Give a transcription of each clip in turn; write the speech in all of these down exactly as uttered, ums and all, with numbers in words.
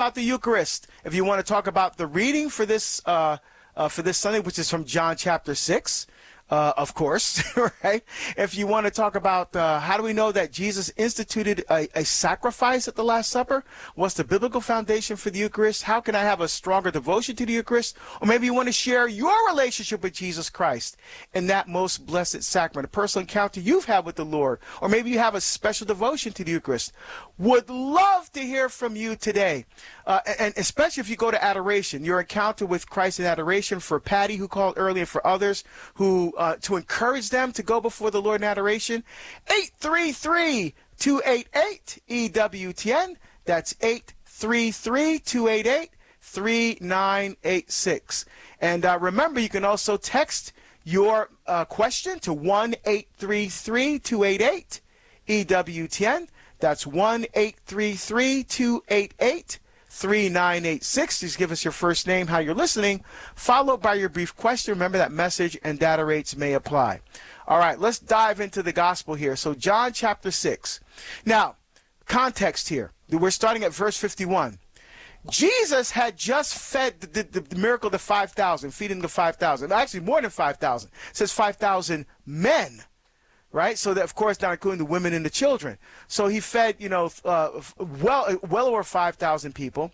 about the Eucharist, if you want to talk about the reading for this uh, uh, for this Sunday, which is from John chapter six, uh, of course, right? If you want to talk about uh, how do we know that Jesus instituted a, a sacrifice at the Last Supper, what's the biblical foundation for the Eucharist? How can I have a stronger devotion to the Eucharist? Or maybe you want to share your relationship with Jesus Christ in that most blessed sacrament, a personal encounter you've had with the Lord, or maybe you have a special devotion to the Eucharist. Would love to hear from you today, uh, and especially if you go to adoration, your encounter with Christ in adoration, for Patty who called earlier, for others who uh, to encourage them to go before the Lord in adoration. eight three three, two eight eight, E W T N. That's eight three three, two eight eight, three nine eight six. And uh, remember, you can also text your uh, question to one eight three three, two eight eight, E W T N. That's one eight three three, two eight eight, three nine eight six. Just give us your first name, how you're listening, followed by your brief question. Remember that message and data rates may apply. All right, let's dive into the gospel here. So John chapter six. Now, context here. We're starting at verse fifty-one. Jesus had just fed the, the, the miracle of the five thousand, feeding the five thousand. Actually, more than five thousand. It says five thousand men. Right, so that of course not including the women and the children. So he fed, you know, uh, well, well over five thousand people,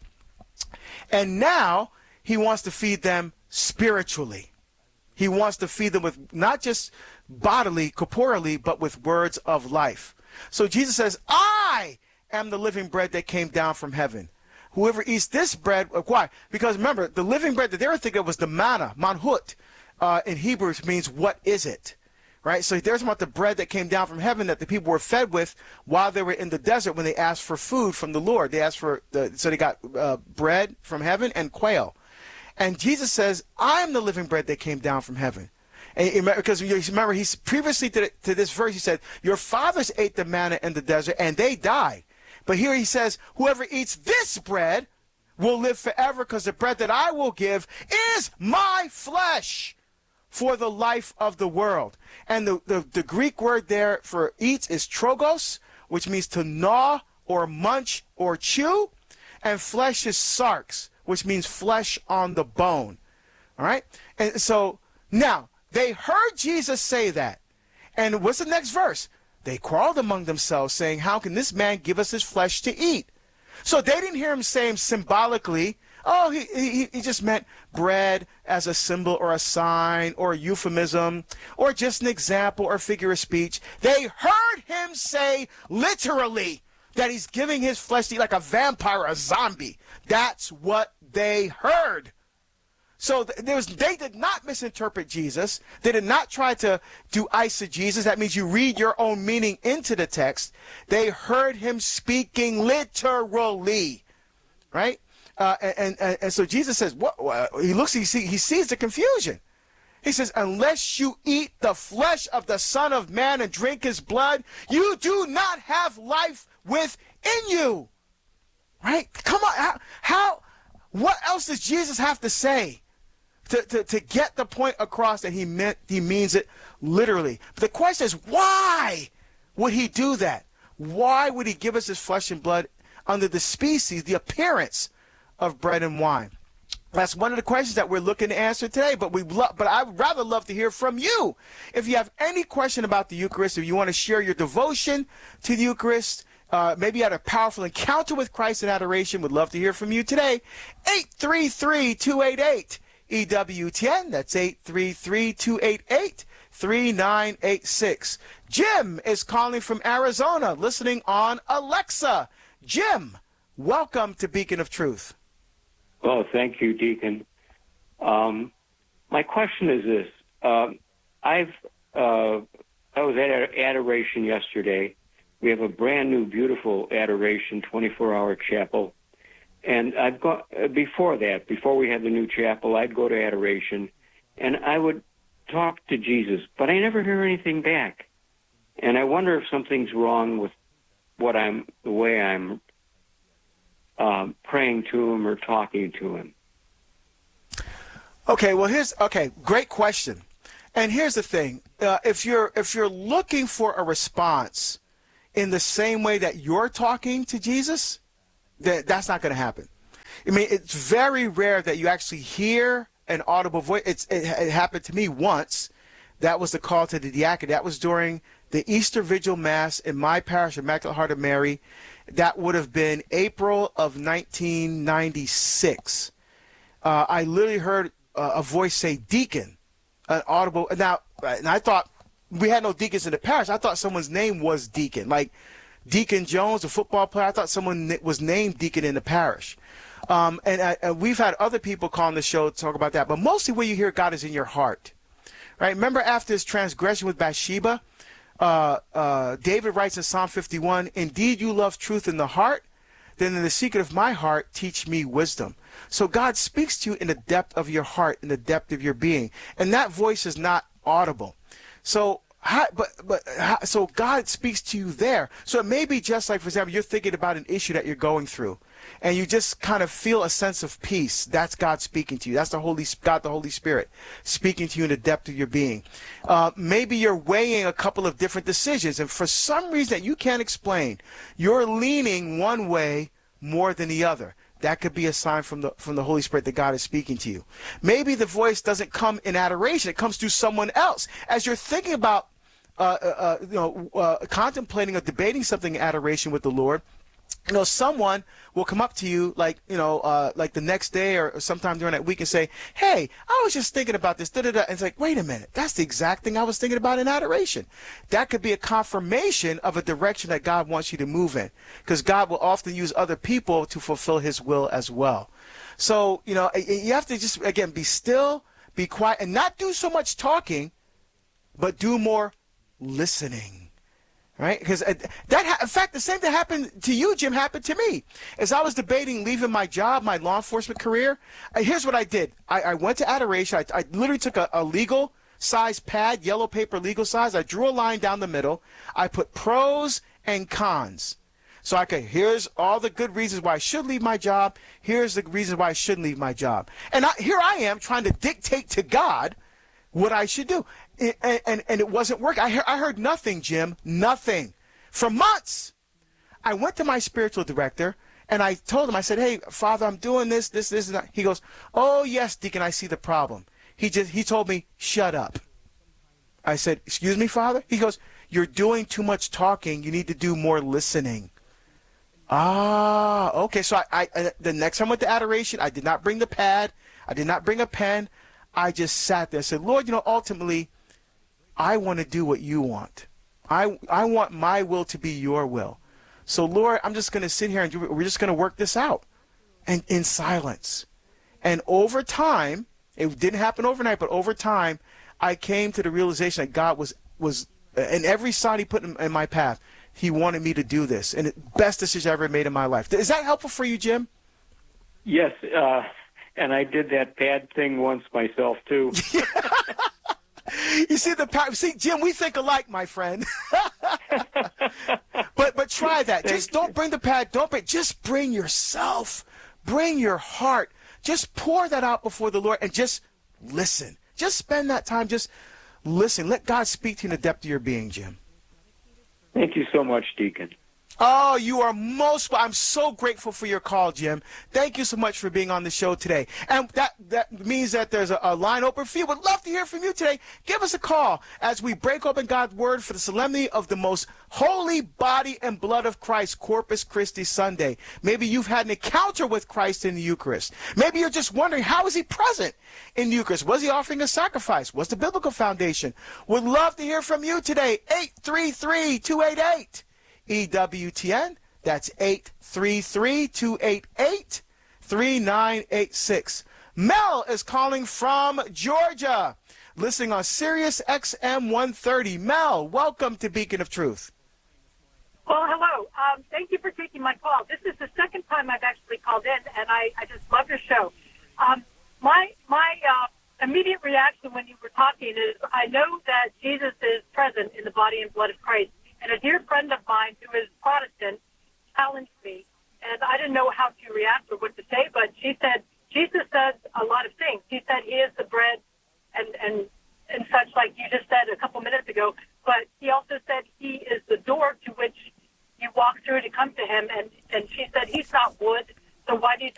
and now he wants to feed them spiritually. He wants to feed them with not just bodily, corporally, but with words of life. So Jesus says, "I am the living bread that came down from heaven. Whoever eats this bread," why? Because remember, the living bread that they were thinking of was the manna, manhut, uh, in Hebrew means what is it? Right, so there's about the bread that came down from heaven that the people were fed with while they were in the desert when they asked for food from the Lord. They asked for, the, so they got uh, bread from heaven and quail. And Jesus says, "I'm the living bread that came down from heaven." And because you remember, he's previously to, to this verse, he said, "Your fathers ate the manna in the desert and they died." But here he says, "Whoever eats this bread will live forever, because the bread that I will give is my flesh, for the life of the world." And the, the, the Greek word there for eats is trogos, which means to gnaw or munch or chew. And flesh is sarx, which means flesh on the bone. All right? And so now they heard Jesus say that. And what's the next verse? They quarreled among themselves, saying, "How can this man give us his flesh to eat?" So they didn't hear him saying symbolically, oh, he, he, he just meant bread as a symbol or a sign or a euphemism or just an example or figure of speech. They heard him say literally that he's giving his flesh to eat like a vampire or a zombie. That's what they heard. So there was, they did not misinterpret Jesus. They did not try to do eisegesis. That means you read your own meaning into the text. They heard him speaking literally, right? Uh, and, and, and so Jesus says, what, what? He looks, he, see, he sees the confusion. He says, "Unless you eat the flesh of the Son of Man and drink his blood, you do not have life within you." Right? Come on. How, how what else does Jesus have to say to, to, to get the point across that he meant, he means it literally? But the question is, why would he do that? Why would he give us his flesh and blood under the species, the appearance of bread and wine? That's one of the questions that we're looking to answer today. But we love, but I would rather love to hear from you. If you have any question about the Eucharist, if you want to share your devotion to the Eucharist, uh, maybe you had a powerful encounter with Christ in adoration, would love to hear from you today. eight three three, two eight eight, E W T N. That's eight three three, two eight eight, three nine eight six. Jim is calling from Arizona, listening on Alexa. Jim, welcome to Beacon of Truth. Oh, thank you, Deacon. Um, my question is this. Um, I've uh, I was at adoration yesterday. We have a brand new, beautiful adoration, twenty-four hour chapel. And I've got, uh, before that, before we had the new chapel, I'd go to adoration, and I would talk to Jesus, but I never hear anything back. And I wonder if something's wrong with what I'm, the way I'm Um, praying to him or talking to him. Okay, well here's okay, great question. And here's the thing: uh, if you're if you're looking for a response in the same way that you're talking to Jesus, that that's not going to happen. I mean, it's very rare that you actually hear an audible voice. It's, it, it happened to me once. That was the call to the diaconate. That was during the Easter Vigil Mass in my parish, Immaculate Heart of Mary. That would have been April of nineteen ninety-six. Uh, I literally heard uh, a voice say, "Deacon," an audible. Now, and I thought we had no deacons in the parish. I thought someone's name was Deacon, like Deacon Jones, a football player. I thought someone was named Deacon in the parish. Um, and, I, and we've had other people call on the show to talk about that. But mostly where you hear God is in your heart. Right? Remember after his transgression with Bathsheba, uh, uh, David writes in Psalm fifty-one, "Indeed you love truth in the heart, then in the secret of my heart teach me wisdom." So God speaks to you in the depth of your heart, in the depth of your being. And that voice is not audible. So How, but but how, so God speaks to you there. So it may be just like, for example, you're thinking about an issue that you're going through, and you just kind of feel a sense of peace. That's God speaking to you. That's the Holy God, the Holy Spirit, speaking to you in the depth of your being. Uh, maybe you're weighing a couple of different decisions, and for some reason that you can't explain, you're leaning one way more than the other. That could be a sign from the from the Holy Spirit that God is speaking to you. Maybe the voice doesn't come in adoration; it comes through someone else. As you're thinking about Uh, uh, you know, uh, contemplating or debating something in adoration with the Lord, you know, someone will come up to you like, you know, uh, like the next day or, or sometime during that week and say, "Hey, I was just thinking about this." Da, da, da. And it's like, wait a minute, that's the exact thing I was thinking about in adoration. That could be a confirmation of a direction that God wants you to move in, because God will often use other people to fulfill his will as well. So, you know, you have to just, again, be still, be quiet, and not do so much talking, but do more listening, right? Because that, in fact, the same thing happened to you, Jim, happened to me. As I was debating leaving my job, my law enforcement career, here's what I did. I, I went to adoration. I, I literally took a, a legal size pad, yellow paper legal size. I drew a line down the middle. I put pros and cons. So I could, here's all the good reasons why I should leave my job. Here's the reasons why I shouldn't leave my job. And I, here I am trying to dictate to God what I should do. And, and, and it wasn't working. I, I heard nothing, Jim, nothing. For months, I went to my spiritual director, and I told him, I said, "Hey, Father, I'm doing this, this, this, and that." He goes, "Oh, yes, Deacon, I see the problem." He just he told me, "Shut up." I said, "Excuse me, Father?" He goes, "You're doing too much talking. You need to do more listening." Ah, okay. So I, I the next time I went to adoration, I did not bring the pad. I did not bring a pen. I just sat there and said, "Lord, you know, ultimately, I want to do what you want. I I want my will to be your will. So, Lord, I'm just going to sit here and do, we're just going to work this out." And in silence. And over time, it didn't happen overnight, but over time, I came to the realization that God was, was in every sign he put in, in my path, he wanted me to do this. And the best decision I ever made in my life. Is that helpful for you, Jim? Yes, uh, and I did that pad thing once myself, too. You see, the see, Jim, we think alike, my friend. but but try that. Thank just don't you. bring the pad. Don't bring. Just bring yourself. Bring your heart. Just pour that out before the Lord and just listen. Just spend that time. Just listen. Let God speak to you in the depth of your being, Jim. Thank you so much, Deacon. Oh, you are most, I'm so grateful for your call, Jim. Thank you so much for being on the show today. And that, that means that there's a, a line open for you. Would love to hear from you today. Give us a call as we break open God's word for the solemnity of the most holy body and blood of Christ, Corpus Christi Sunday. Maybe you've had an encounter with Christ in the Eucharist. Maybe you're just wondering, how is he present in the Eucharist? Was he offering a sacrifice? What's the biblical foundation? Would love to hear from you today. eight three three, two eight eight E W T N. That's eight three three, two eight eight, three nine eight six. Mel is calling from Georgia, listening on Sirius X M one thirty. Mel, welcome to Beacon of Truth. Well, hello. Um, thank you for taking my call. This is the second time I've actually called in, and I, I just love your show. Um, my my uh, immediate reaction when you were talking is I know that Jesus is present in the body and blood of Christ. And a dear friend of mine who is Protestant challenged me, and I didn't know how to react or what to say, but she said, Jesus says a lot of things. He said he is the bread and, and, and such, like you just said a couple minutes ago, but he also said he is the door to which you walk through to come to him, and, and she said he's not wood, so why do you think that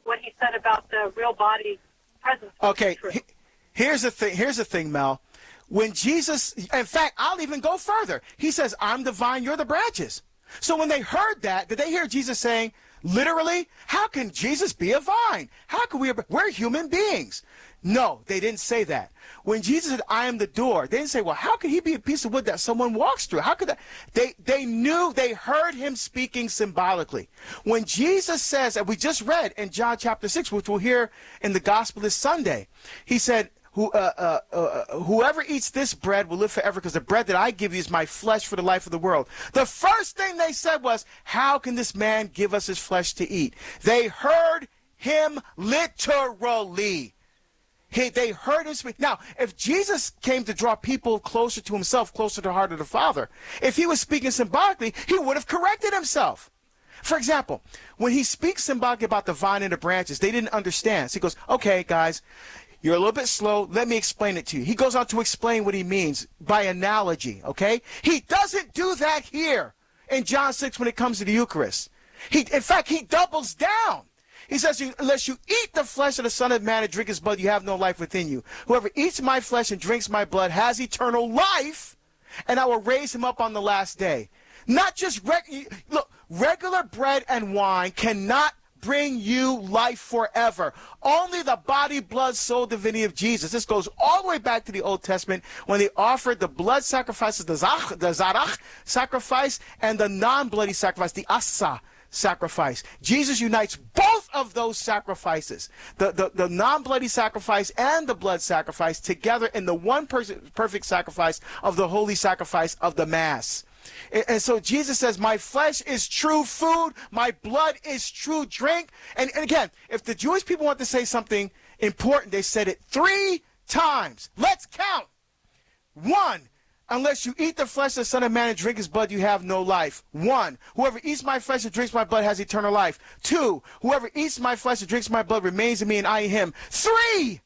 what he said about the real body presence. Okay, here's the thing. Here's the thing, Mel. When Jesus, in fact, I'll even go further. He says, I'm the vine, you're the branches. So when they heard that, did they hear Jesus saying, literally, how can Jesus be a vine? How can we, we're human beings. No, they didn't say that. When Jesus said, I am the door, they didn't say, well, how can he be a piece of wood that someone walks through? How could that? They, they knew, they heard him speaking symbolically. When Jesus says, and we just read in John chapter six, which we'll hear in the gospel this Sunday, he said, Who, uh, uh, uh, whoever eats this bread will live forever, because the bread that I give you is my flesh for the life of the world. The first thing they said was, how can this man give us his flesh to eat? They heard him literally. He, they heard him speak. Now, if Jesus came to draw people closer to himself, closer to the heart of the Father, if he was speaking symbolically, he would have corrected himself. For example, when he speaks symbolically about the vine and the branches, they didn't understand. So he goes, okay, guys, you're a little bit slow. Let me explain it to you. He goes on to explain what he means by analogy, okay? He doesn't do that here in John six when it comes to the Eucharist. He, in fact, he doubles down. He says, unless you eat the flesh of the Son of Man and drink his blood, you have no life within you. Whoever eats my flesh and drinks my blood has eternal life, and I will raise him up on the last day. Not just, reg- look, regular bread and wine cannot bring you life forever. Only the body, blood, soul, divinity of Jesus. This goes all the way back to the Old Testament when they offered the blood sacrifices, the, zach, the zarach sacrifice, and the non-bloody sacrifice, the asa sacrifice. Jesus unites both of those sacrifices, the, the, the non-bloody sacrifice and the blood sacrifice, together in the one per- perfect sacrifice of the holy sacrifice of the Mass. And so Jesus says, my flesh is true food, my blood is true drink. And, and again, if the Jewish people want to say something important, they said it three times. Let's count. One, unless you eat the flesh of the Son of Man and drink his blood, you have no life. One, whoever eats my flesh and drinks my blood has eternal life. Two, whoever eats my flesh and drinks my blood remains in me and I in him. Three,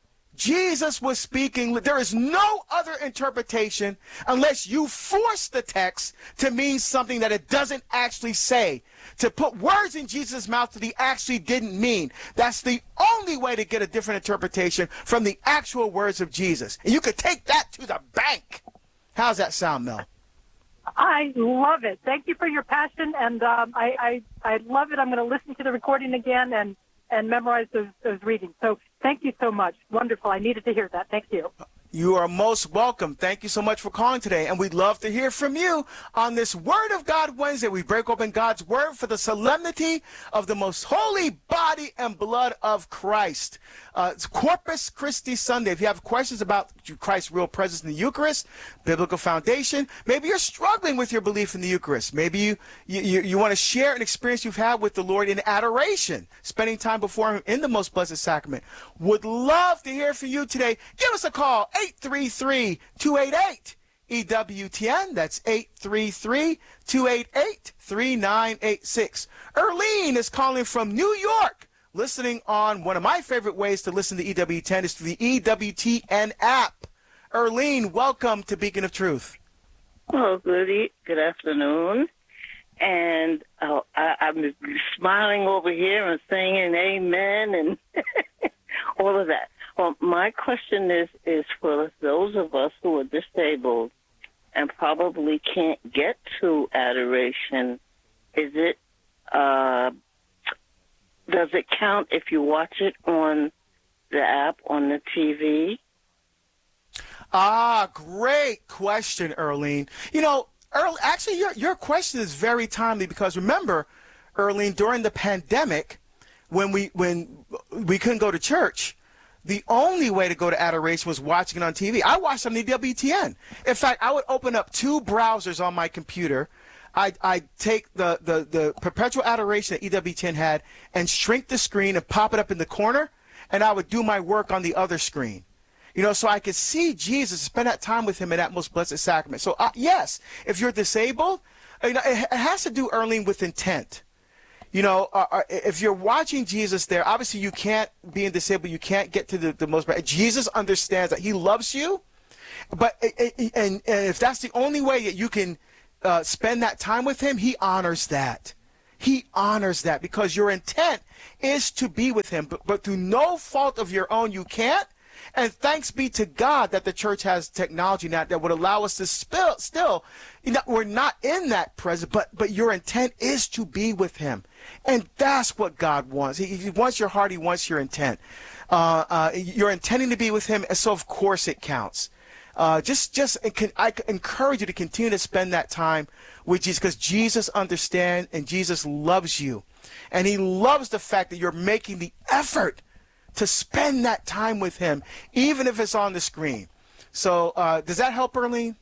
Jesus was speaking. There is no other interpretation unless you force the text to mean something that it doesn't actually say. To put words in Jesus' mouth that he actually didn't mean. That's the only way to get a different interpretation from the actual words of Jesus. And you could take that to the bank. How's that sound, Mel? I love it. Thank you for your passion, and um, I, I, I love it. I'm going to listen to the recording again and, and memorize those, those readings. So thank you so much. Wonderful. I needed to hear that. Thank you. You are most welcome. Thank you so much for calling today, and we'd love to hear from you on this Word of God Wednesday. We break open God's Word for the solemnity of the most holy body and blood of Christ. Uh, it's Corpus Christi Sunday. If you have questions about Christ's real presence in the Eucharist, biblical foundation, maybe you're struggling with your belief in the Eucharist. Maybe you, you, you want to share an experience you've had with the Lord in adoration, spending time before him in the most blessed sacrament. Would love to hear from you today. Give us a call, eight three three, two eight eight, E W T N. That's eight three three, two eight eight, three nine eight six. Erlene is calling from New York, listening on one of my favorite ways to listen to E W T N is through the E W T N app. Erlene, welcome to Beacon of Truth. Well, good, e- good afternoon. And uh, I, I'm smiling over here and singing amen and all of that. Well, my question is, is for those of us who are disabled and probably can't get to adoration, is it, uh, does it count if you watch it on the app, on the T V? Ah, great question, Erlene. You know, Earl, actually, your your question is very timely because remember, Erlene, during the pandemic, when we when we couldn't go to church, the only way to go to adoration was watching it on T V. I watched on the E W T N. In fact, I would open up two browsers on my computer. I'd, I'd take the, the, the perpetual adoration that E W T N had and shrink the screen and pop it up in the corner, and I would do my work on the other screen. You know, so I could see Jesus, spend that time with him in that most blessed sacrament. So, uh, yes, if you're disabled, you know, it, it has to do, Erlene, with intent. You know, uh, if you're watching Jesus there, obviously you can't, being disabled, you can't get to the, the most, Jesus understands that he loves you, but, and, and if that's the only way that you can uh, spend that time with him, he honors that. He honors that because your intent is to be with him, but, but through no fault of your own, you can't. And thanks be to God that the church has technology now that would allow us to spill, still, you know, we're not in that present, but but your intent is to be with him. And that's what God wants. He, he wants your heart. He wants your intent. Uh, uh, you're intending to be with him, and so of course it counts. Uh, just, just I encourage you to continue to spend that time with Jesus because Jesus understands and Jesus loves you. And he loves the fact that you're making the effort to spend that time with him, even if it's on the screen. So uh, does that help, Erlene?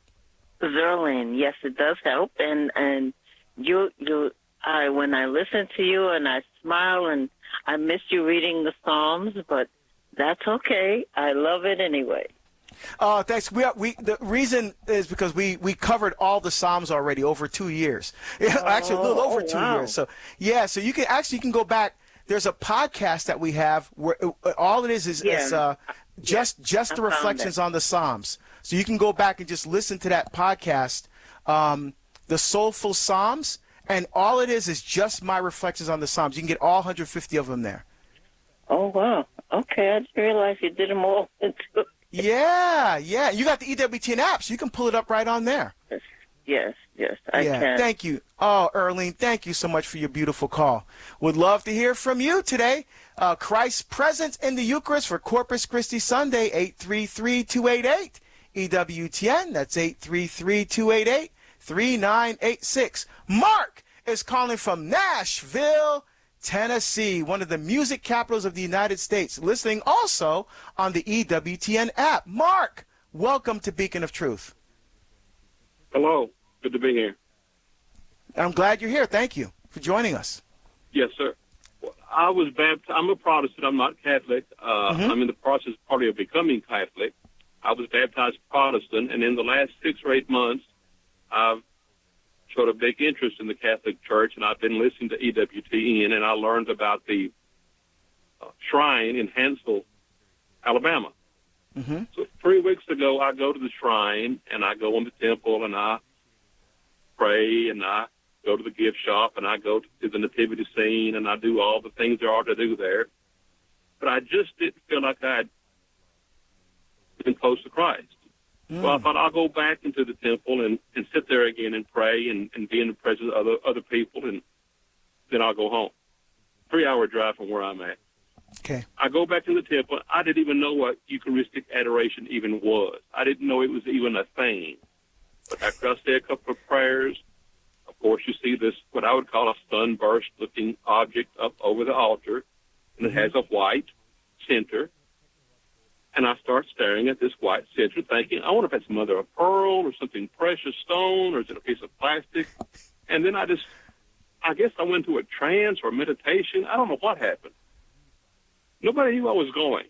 Zerlene, yes, it does help. And and you you I when I listen to you and I smile and I miss you reading the Psalms, but that's okay. I love it anyway. Uh, thanks. We, we the reason is because we, we covered all the Psalms already over two years. Oh, actually, a little over oh, two wow. years. So yeah, so you can actually you can go back. There's a podcast that we have where uh, all it is is, Yeah. is uh, just Yeah, just I the found reflections it. on the Psalms. So you can go back and just listen to that podcast, um, the Soulful Psalms, and all it is is just my reflections on the Psalms. You can get all one hundred fifty of them there. Oh, wow. Okay, I didn't realize you did them all into Yeah, yeah. You got the E W T N app, so you can pull it up right on there. Yes, yes, I yeah, can. Thank you. Oh, Erlene, thank you so much for your beautiful call. Would love to hear from you today. Uh, Christ's presence in the Eucharist for Corpus Christi Sunday, eight three three, two eight eight, E W T N. That's eight three three, two eight eight, three nine eight six. Mark is calling from Nashville, Tennessee, one of the music capitals of the United States, listening also on the E W T N app. Mark, welcome to Beacon of Truth. Hello. Good to be here. I'm glad you're here. Thank you for joining us. Yes, sir. I was baptized. I'm a Protestant. I'm not Catholic. Uh, Mm-hmm. I'm in the process probably of becoming Catholic. I was baptized Protestant, and in the last six or eight months, I've showed a big interest in the Catholic Church, and I've been listening to E W T N, and I learned about the uh, shrine in Hansville, Alabama. Mm-hmm. So three weeks ago, I go to the shrine, and I go in the temple, and I pray, and I go to the gift shop, and I go to the nativity scene, and I do all the things there are to do there. But I just didn't feel like I'd been close to Christ. Mm. So I thought I'll go back into the temple and, and sit there again and pray and, and be in the presence of other, other people, and then I'll go home. Three-hour drive from where I'm at. Okay. I go back to the temple. I didn't even know what Eucharistic adoration even was. I didn't know it was even a thing. But after I say a couple of prayers, of course, you see this, what I would call a sunburst-looking object up over the altar, and it has a white center. And I start staring at this white center, thinking, I wonder if that's mother of pearl or something precious stone, or is it a piece of plastic? And then I just, I guess I went into a trance or meditation. I don't know what happened. Nobody knew I was going.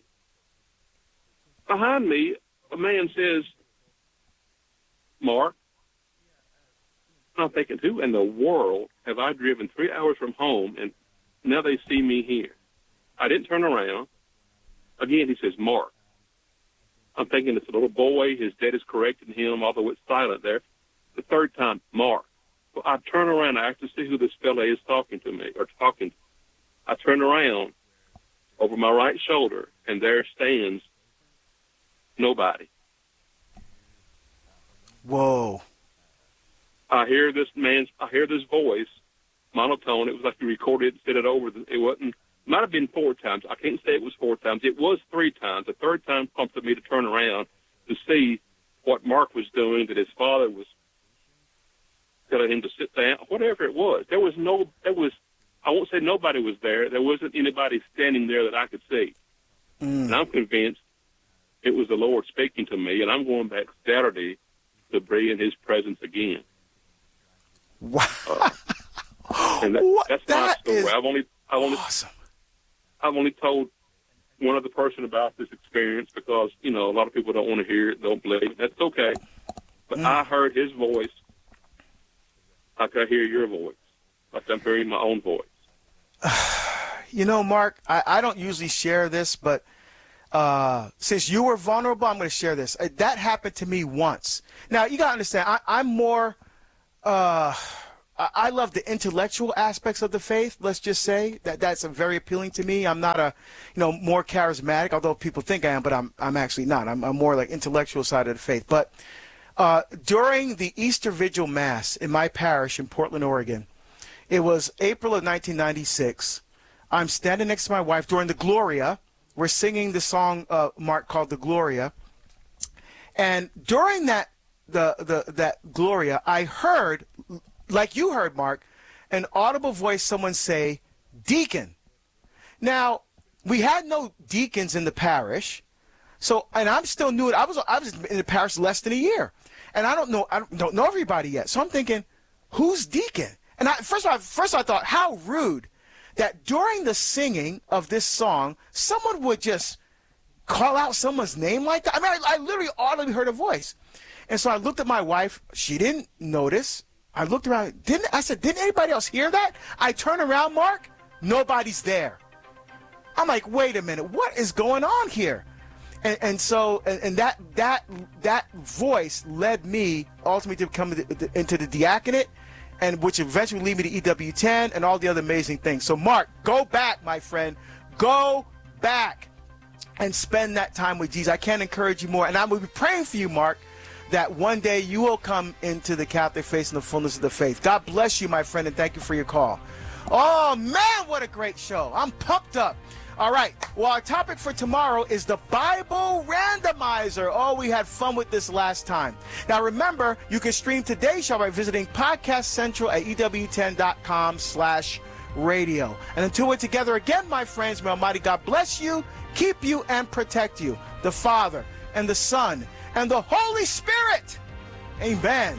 Behind me, a man says, Mark. And I'm thinking, who in the world have I driven three hours from home, and now they see me here? I didn't turn around. Again, he says, Mark. I'm thinking it's a little boy. His dad is correcting him, although it's silent there. The third time, Mark. Well, I turn around. I actually see who this fella is talking to me, or talking to. I turn around over my right shoulder, and there stands nobody. Whoa. I hear this man's, I hear this voice, monotone. It was like he recorded it and said it over. It wasn't, it might have been four times. I can't say it was four times. It was three times. The third time prompted me to turn around to see what Mark was doing, that his father was telling him to sit down, whatever it was. There was no, there was, I won't say nobody was there. There wasn't anybody standing there that I could see. Mm. And I'm convinced it was the Lord speaking to me, and I'm going back Saturday to be in his presence again. Wow. Uh, and that, What? that's That my story. is I've only, I've only, awesome. I've only told one other person about this experience because, you know, a lot of people don't want to hear it, don't believe it. That's okay. But Mm. I heard his voice like I hear your voice, like I'm hearing my own voice. You know, Mark, I, I don't usually share this, but uh, since you were vulnerable, I'm going to share this. Uh, that happened to me once. Now, you got to understand, I, I'm more, uh, I I love the intellectual aspects of the faith. Let's just say that that's a very appealing to me. I'm not a, you know, more charismatic, although people think I am, but I'm I'm actually not. I'm, I'm more like intellectual side of the faith. But uh, during the Easter Vigil Mass in my parish in Portland, Oregon, it was April of nineteen ninety-six. I'm standing next to my wife during the Gloria. We're singing the song, uh, Mark, called the Gloria. And during that the the that Gloria, I heard, like you heard, Mark, an audible voice, someone say, "Deacon." Now, we had no deacons in the parish, so, and I'm still new. I was I was in the parish less than a year, and I don't know I don't know everybody yet. So I'm thinking, who's deacon? And I, first of all, first I thought, how rude that during the singing of this song, someone would just call out someone's name like that. I mean, I, I literally audibly heard a voice. And so I looked at my wife. She didn't notice. I looked around. Didn't I said, didn't anybody else hear that? I turn around, Mark. Nobody's there. I'm like, wait a minute. What is going on here? And, and so, and, and that that that voice led me ultimately to come into the diaconate, and which eventually lead me to E W ten and all the other amazing things. So, Mark, go back, my friend. Go back and spend that time with Jesus. I can't encourage you more. And I will be praying for you, Mark, that one day you will come into the Catholic faith and the fullness of the faith. God bless you, my friend, and thank you for your call. Oh, man, what a great show. I'm pumped up. All right. Well, our topic for tomorrow is the Bible Randomizer. Oh, we had fun with this last time. Now, remember, you can stream today's show by visiting Podcast Central at E W ten dot com slash radio. And until we're together again, my friends, may Almighty God bless you, keep you, and protect you. The Father and the Son and the Holy Spirit. Amen.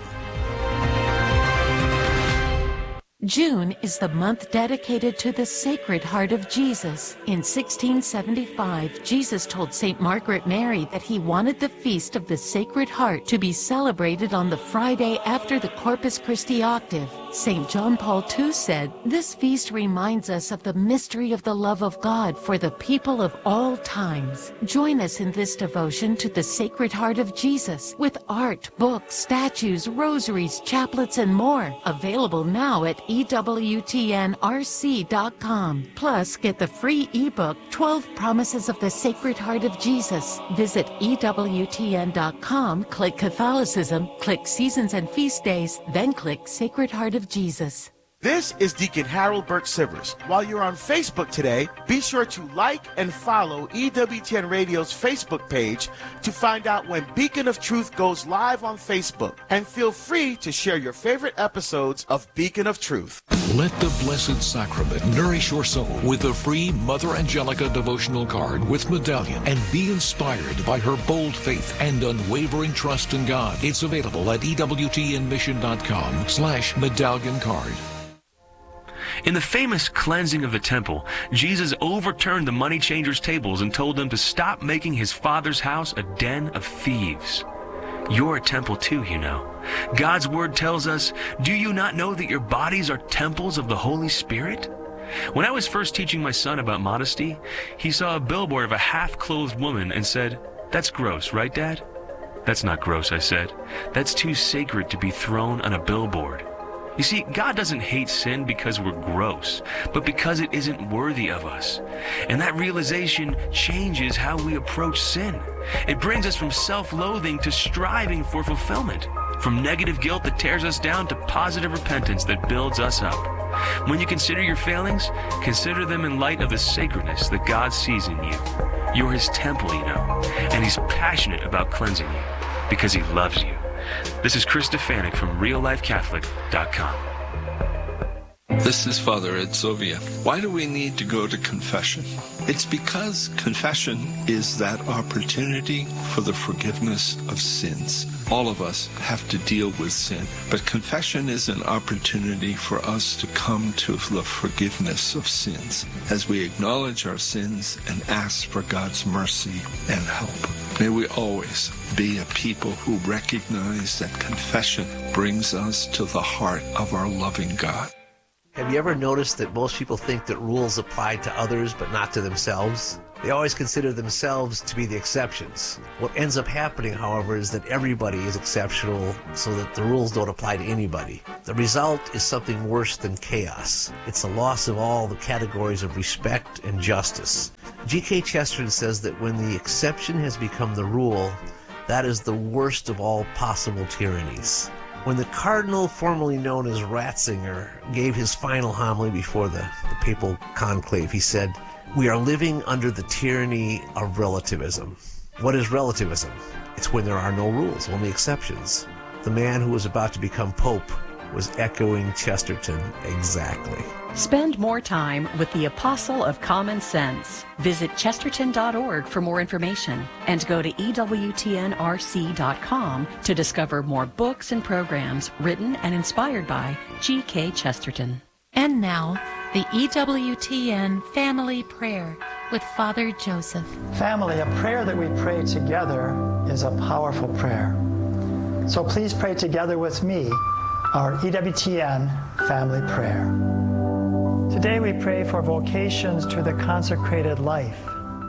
June is the month dedicated to the Sacred Heart of Jesus. In sixteen seventy-five, Jesus told Saint Margaret Mary that he wanted the Feast of the Sacred Heart to be celebrated on the Friday after the Corpus Christi octave. Saint John Paul the Second said, "This feast reminds us of the mystery of the love of God for the people of all times." Join us in this devotion to the Sacred Heart of Jesus with art, books, statues, rosaries, chaplets, and more. Available now at E W T N R C dot com. Plus, get the free ebook, twelve Promises of the Sacred Heart of Jesus. Visit E W T N dot com, click Catholicism, click Seasons and Feast Days, then click Sacred Heart of Jesus. This is Deacon Harold Burke Sivers. While you're on Facebook today, be sure to like and follow E W T N Radio's Facebook page to find out when Beacon of Truth goes live on Facebook. And feel free to share your favorite episodes of Beacon of Truth. Let the Blessed Sacrament nourish your soul with a free Mother Angelica devotional card with medallion, and be inspired by her bold faith and unwavering trust in God. It's available at E W T N mission dot com slash medallion card. In the famous cleansing of the temple, Jesus overturned the money changers' tables and told them to stop making his Father's house a den of thieves. You're a temple too, you know. God's word tells us, "Do you not know that your bodies are temples of the Holy Spirit?" When I was first teaching my son about modesty, he saw a billboard of a half-clothed woman and said, "That's gross, right, Dad?" "That's not gross," I said. "That's too sacred to be thrown on a billboard." You see, God doesn't hate sin because we're gross, but because it isn't worthy of us. And that realization changes how we approach sin. It brings us from self-loathing to striving for fulfillment, from negative guilt that tears us down to positive repentance that builds us up. When you consider your failings, consider them in light of the sacredness that God sees in you. You're his temple, you know, and he's passionate about cleansing you because he loves you. This is Chris Stefanik from real life catholic dot com. This is Father Ed Sovia. Why do we need to go to confession? It's because confession is that opportunity for the forgiveness of sins. All of us have to deal with sin, but confession is an opportunity for us to come to the forgiveness of sins as we acknowledge our sins and ask for God's mercy and help. May we always be a people who recognize that confession brings us to the heart of our loving God. Have you ever noticed that most people think that rules apply to others but not to themselves? They always consider themselves to be the exceptions. What ends up happening, however, is that everybody is exceptional so that the rules don't apply to anybody. The result is something worse than chaos. It's a loss of all the categories of respect and justice. G K Chesterton says that when the exception has become the rule, that is the worst of all possible tyrannies. When the cardinal formerly known as Ratzinger gave his final homily before the, the papal conclave, he said, "We are living under the tyranny of relativism." What is relativism? It's when there are no rules, only exceptions. The man who was about to become Pope was echoing Chesterton exactly. Spend more time with the Apostle of Common Sense. Visit chesterton dot org for more information and go to E W T N R C dot com to discover more books and programs written and inspired by G K Chesterton. And now, the E W T N Family Prayer with Father Joseph. Family, a prayer that we pray together is a powerful prayer. So please pray together with me our E W T N Family Prayer. Today we pray for vocations to the consecrated life.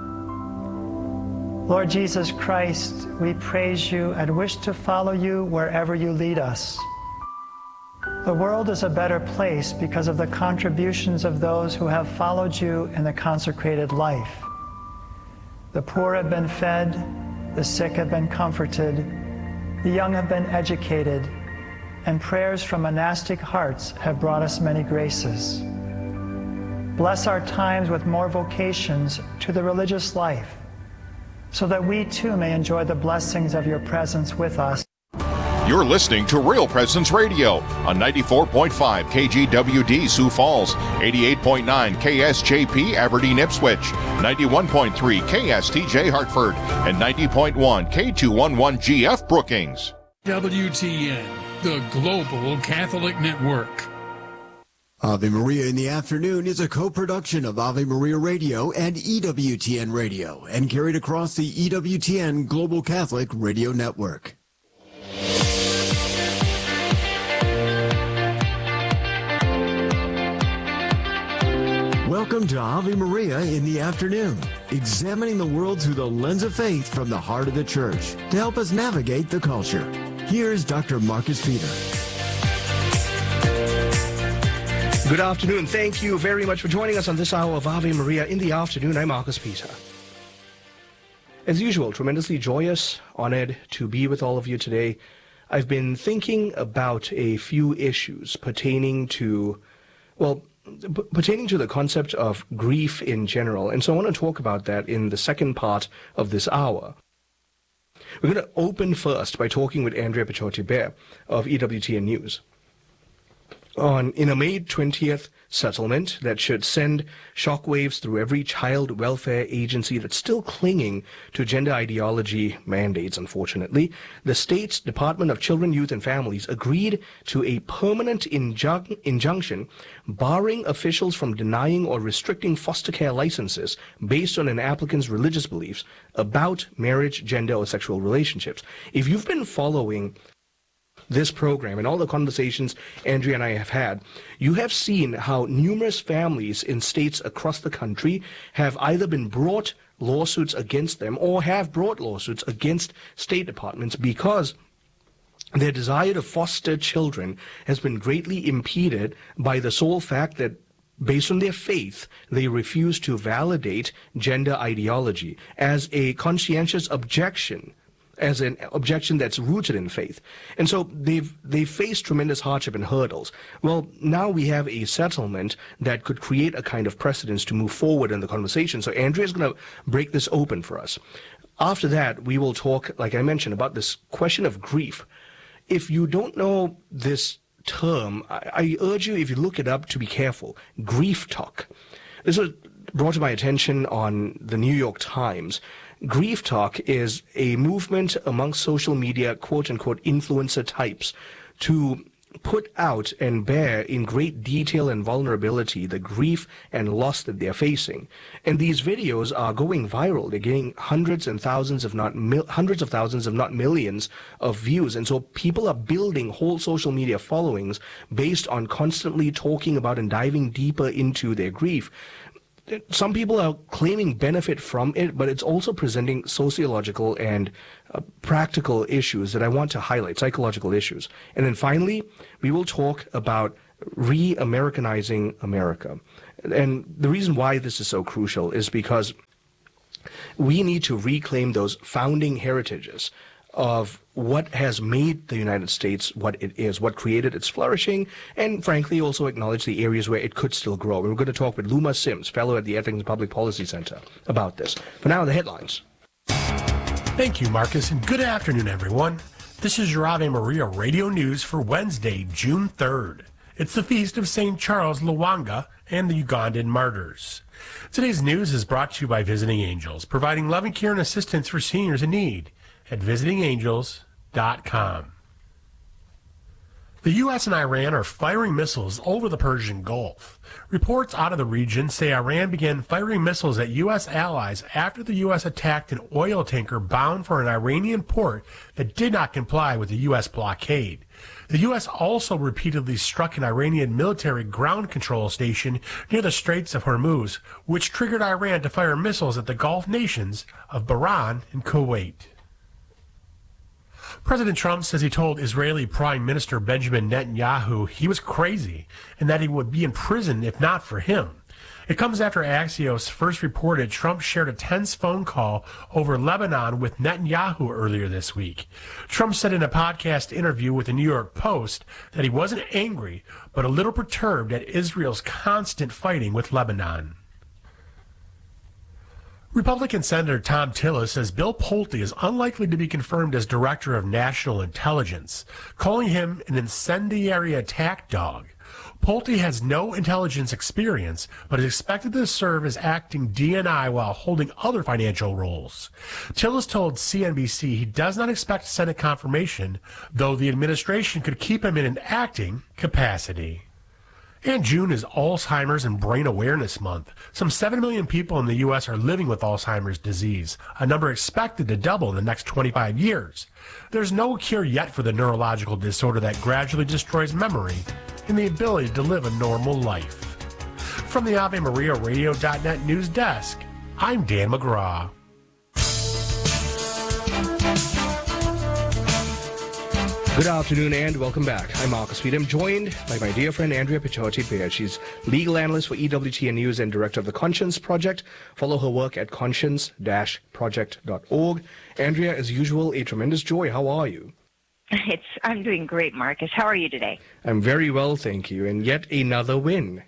Lord Jesus Christ, we praise you and wish to follow you wherever you lead us. The world is a better place because of the contributions of those who have followed you in the consecrated life. The poor have been fed, the sick have been comforted, the young have been educated, and prayers from monastic hearts have brought us many graces. Bless our times with more vocations to the religious life, so that we too may enjoy the blessings of your presence with us. You're listening to Real Presence Radio on ninety-four point five K G W D Sioux Falls, eighty-eight point nine K S J P Aberdeen Ipswich, ninety-one point three K S T J Hartford, and ninety point one K two eleven G F Brookings. W T N, the Global Catholic Network. Ave Maria in the Afternoon is a co-production of Ave Maria Radio and E W T N Radio and carried across the E W T N Global Catholic Radio Network. Welcome to Ave Maria in the Afternoon, examining the world through the lens of faith from the heart of the Church to help us navigate the culture. Here's Doctor Marcus Peter. Good afternoon. Thank you very much for joining us on this hour of Ave Maria in the Afternoon. I'm Marcus Peter. As usual, tremendously joyous, honored to be with all of you today. I've been thinking about a few issues pertaining to, well, p- pertaining to the concept of grief in general. And so I want to talk about that in the second part of this hour. We're going to open first by talking with Andrea Pichotti-Bear of E W T N News. On, in a May twentieth settlement that should send shockwaves through every child welfare agency that's still clinging to gender ideology mandates, unfortunately, the state's Department of Children, Youth and Families agreed to a permanent injun- injunction barring officials from denying or restricting foster care licenses based on an applicant's religious beliefs about marriage, gender, or sexual relationships. If you've been following this program and all the conversations Andrea and I have had, you have seen how numerous families in states across the country have either been brought lawsuits against them or have brought lawsuits against state departments because their desire to foster children has been greatly impeded by the sole fact that, based on their faith, they refuse to validate gender ideology as a conscientious objection, as an objection that's rooted in faith. And so they've they've faced tremendous hardship and hurdles. Well, now we have a settlement that could create a kind of precedence to move forward in the conversation. So Andrea's going to break this open for us. After that, we will talk, like I mentioned, about this question of grief. If you don't know this term, I, I urge you, if you look it up, to be careful. Grief talk. This was brought to my attention on the New York Times. Grief talk is a movement amongst social media, quote-unquote, influencer types to put out and bear in great detail and vulnerability the grief and loss that they're facing. And these videos are going viral. They're getting hundreds and thousands, if not mil- hundreds of thousands, if not millions of views. And so people are building whole social media followings based on constantly talking about and diving deeper into their grief. some people are claiming benefit from it, but it's also presenting sociological and uh, practical issues that I want to highlight, psychological issues. And then finally, we will talk about re-Americanizing America. And the reason why this is so crucial is because we need to reclaim those founding heritages of what has made the United States what it is, what created its flourishing, and frankly also acknowledge the areas where it could still grow. And we're going to talk with Luma Sims, fellow at the Ethics and Public Policy Center, about this. For now, the headlines. Thank you, Marcus, and good afternoon, everyone. This is your Ave Maria Radio News for Wednesday, June third. It's the feast of Saint Charles Lwanga and the Ugandan martyrs. Today's news is brought to you by Visiting Angels, providing loving care and assistance for seniors in need at visiting angels dot com. The U S and Iran are firing missiles over the Persian Gulf. Reports out of the region say Iran began firing missiles at U S allies after the U S attacked an oil tanker bound for an Iranian port that did not comply with the U S blockade. The U S also repeatedly struck an Iranian military ground control station near the Straits of Hormuz, which triggered Iran to fire missiles at the Gulf nations of Bahrain and Kuwait. President Trump says he told Israeli Prime Minister Benjamin Netanyahu he was crazy and that he would be in prison if not for him. It comes after Axios first reported Trump shared a tense phone call over Lebanon with Netanyahu earlier this week. Trump said in a podcast interview with the New York Post that he wasn't angry, but a little perturbed at Israel's constant fighting with Lebanon. Republican Senator Thom Tillis says Bill Pulte is unlikely to be confirmed as Director of National Intelligence, calling him an incendiary attack dog. Pulte has no intelligence experience, but is expected to serve as acting D N I while holding other financial roles. Tillis told C N B C he does not expect Senate confirmation, though the administration could keep him in an acting capacity. And June is Alzheimer's and Brain Awareness Month. Some seven million people in the U S are living with Alzheimer's disease, a number expected to double in the next twenty-five years. There's no cure yet for the neurological disorder that gradually destroys memory and the ability to live a normal life. From the Ave Maria Radio dot net news desk, I'm Dan McGraw. Good afternoon and welcome back. I'm Marcus Peter. I'm joined by my dear friend Andrea Picciotti. She's legal analyst for E W T N News and director of the Conscience Project. Follow her work at conscience dash project dot org. Andrea, as usual, a tremendous joy. How are you? It's I'm doing great, Marcus. How are you today? I'm very well, thank you. And yet another win.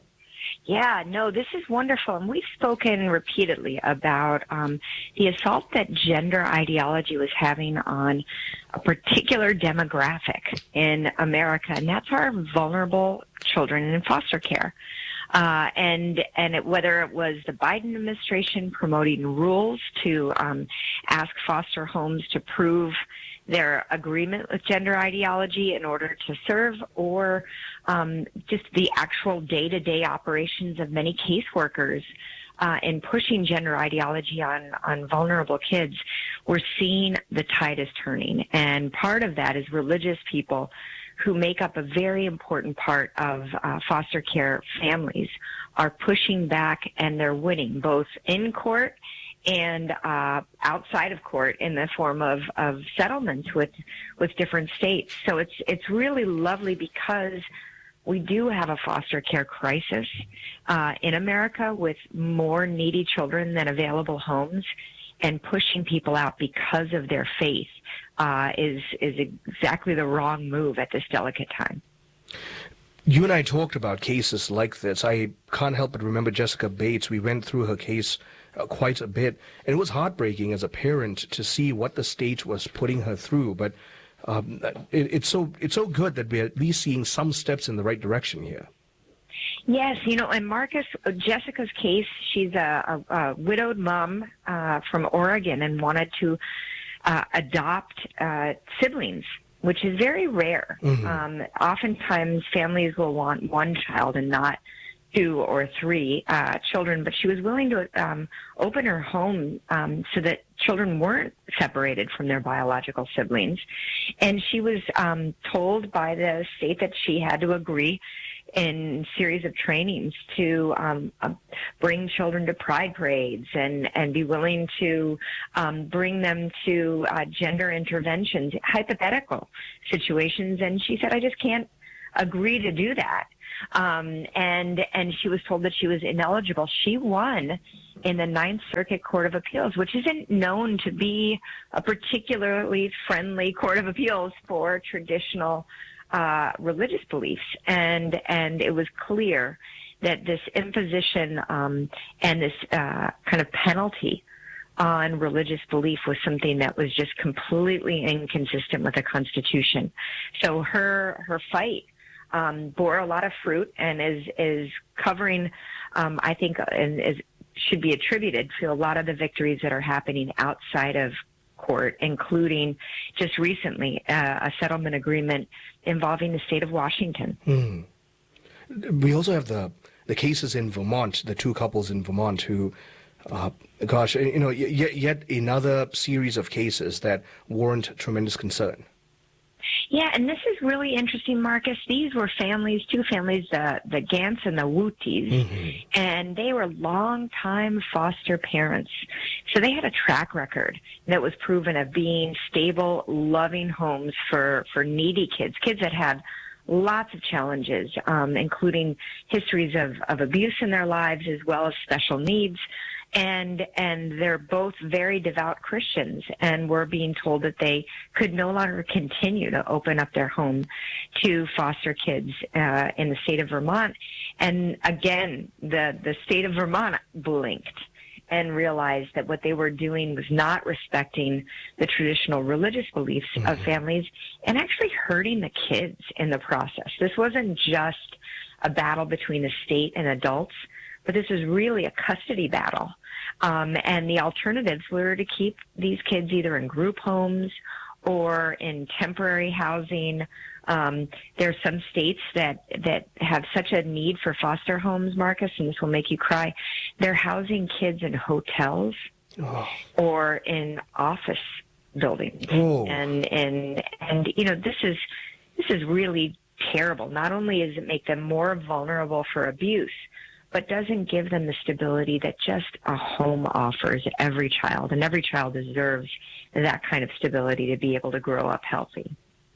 Yeah, no, this is wonderful. And we've spoken repeatedly about um, the assault that gender ideology was having on a particular demographic in America, and that's our vulnerable children in foster care. Uh, and and it, whether it was the Biden administration promoting rules to um, ask foster homes to prove their agreement with gender ideology in order to serve, or um, just the actual day-to-day operations of many caseworkers uh, in pushing gender ideology on, on vulnerable kids, we're seeing the tide is turning. And part of that is religious people who make up a very important part of uh, foster care families are pushing back, and they're winning both in court and uh, outside of court in the form of, of settlements with with different states. So it's it's really lovely because we do have a foster care crisis uh, in America with more needy children than available homes, and pushing people out because of their faith uh, is is exactly the wrong move at this delicate time. You and I talked about cases like this. I can't help but remember Jessica Bates. We went through her case uh, quite a bit, and it was heartbreaking as a parent to see what the state was putting her through. But um, it, it's so it's so good that we're at least seeing some steps in the right direction here. Yes, you know, and Marcus, Jessica's case, she's a, a, a widowed mom uh, from Oregon and wanted to uh, adopt uh, siblings, which is very rare. Mm-hmm. Um, oftentimes, families will want one child and not two or three uh, children, but she was willing to um, open her home um, so that children weren't separated from their biological siblings. And she was um, told by the state that she had to agree in series of trainings to um, uh, bring children to pride parades and, and be willing to um, bring them to uh, gender interventions, hypothetical situations. And she said, I just can't agree to do that. Um, and and she was told that she was ineligible. She won in the Ninth Circuit Court of Appeals, which isn't known to be a particularly friendly court of appeals for traditional uh, religious beliefs. And and it was clear that this imposition um, and this uh, kind of penalty on religious belief was something that was just completely inconsistent with the Constitution. So her her fight Um, bore a lot of fruit and is is covering, um, I think, and is should be attributed to a lot of the victories that are happening outside of court, including just recently uh, a settlement agreement involving the state of Washington. Hmm. We also have the the cases in Vermont, the two couples in Vermont who, uh, gosh, you know, yet, yet another series of cases that warrant tremendous concern. Yeah, and this is really interesting, Marcus. These were families, two families, the the Gants and the Wooties, mm-hmm. and they were longtime foster parents. So they had a track record that was proven of being stable, loving homes for, for needy kids, kids that had lots of challenges, um, including histories of, of abuse in their lives as well as special needs. And and they're both very devout Christians, and were being told that they could no longer continue to open up their home to foster kids uh, in the state of Vermont. And again, the, the state of Vermont blinked and realized that what they were doing was not respecting the traditional religious beliefs mm-hmm. of families and actually hurting the kids in the process. This wasn't just a battle between the state and adults, but this is really a custody battle. Um, and the alternatives were to keep these kids either in group homes or in temporary housing. Um, there are some states that, that have such a need for foster homes, Marcus, and this will make you cry. They're housing kids in hotels oh. or in office buildings. Oh. And, and, and, you know, this is, this is really terrible. Not only does it make them more vulnerable for abuse, but doesn't give them the stability that just a home offers every child. And every child deserves that kind of stability to be able to grow up healthy.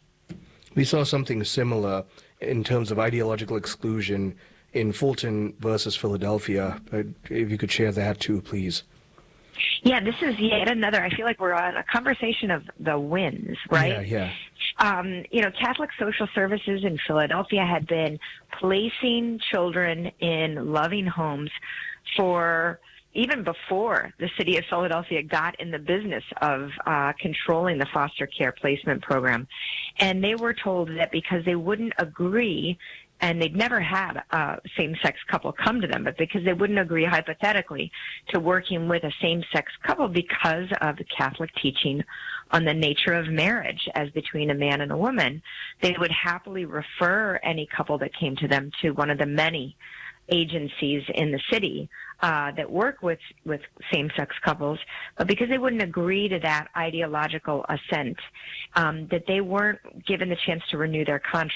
We saw something similar in terms of ideological exclusion in Fulton versus Philadelphia. If you could share that too, please. Yeah, this is yet another. I feel like we're on a conversation of the wins, right? Yeah, yeah. Um, you know, Catholic Social Services in Philadelphia had been placing children in loving homes for even before the city of Philadelphia got in the business of uh, controlling the foster care placement program. And they were told that because they wouldn't agree, and they'd never had a same-sex couple come to them, but because they wouldn't agree hypothetically to working with a same-sex couple because of the Catholic teaching on the nature of marriage as between a man and a woman, they would happily refer any couple that came to them to one of the many agencies in the city uh, that work with, with same-sex couples, but because they wouldn't agree to that ideological assent, um, that they weren't given the chance to renew their contract.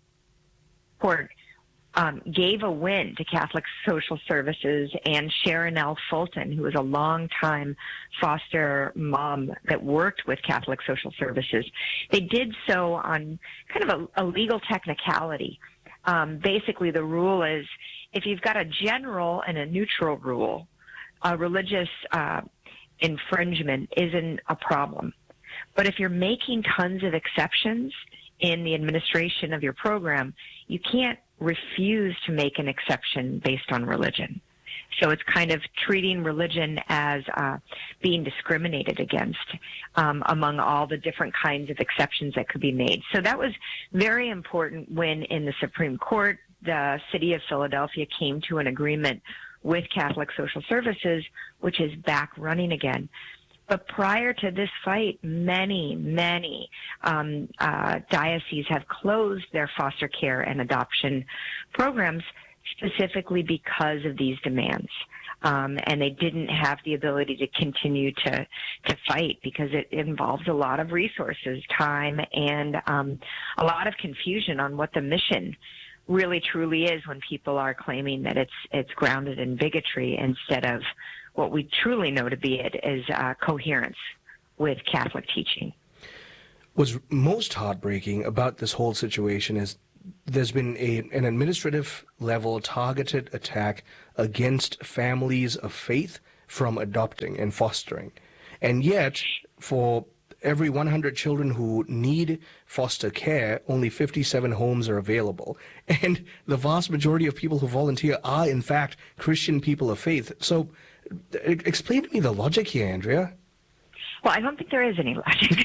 Court um, gave a win to Catholic Social Services and Sharon L. Fulton, who was a longtime foster mom that worked with Catholic Social Services. They did so on kind of a, a legal technicality. Um, basically, the rule is if you've got a general and a neutral rule, a religious uh, infringement isn't a problem. But if you're making tons of exceptions in the administration of your program, you can't refuse to make an exception based on religion. So it's kind of treating religion as uh, being discriminated against um, among all the different kinds of exceptions that could be made. So that was very important when in the Supreme Court, the city of Philadelphia came to an agreement with Catholic Social Services, which is back running again. But prior to this fight, many, many um, uh, dioceses have closed their foster care and adoption programs specifically because of these demands. Um, and they didn't have the ability to continue to, to fight because it involves a lot of resources, time, and um, a lot of confusion on what the mission really truly is when people are claiming that it's it's grounded in bigotry instead of what we truly know to be it is uh, coherence with Catholic teaching. What's most heartbreaking about this whole situation is there's been a, an administrative level targeted attack against families of faith from adopting and fostering. And yet, for every one hundred children who need foster care, only fifty-seven homes are available. And the vast majority of people who volunteer are, in fact, Christian people of faith. So explain to me the logic here, Andrea. Well, I don't think there is any logic.